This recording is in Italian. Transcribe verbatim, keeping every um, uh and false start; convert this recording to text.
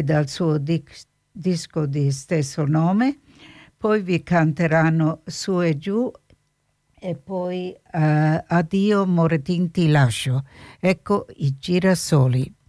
dal suo dis- disco di stesso nome. Poi vi canteranno Su e Giù e poi uh, Addio Moretin ti lascio. Ecco i Girasoli.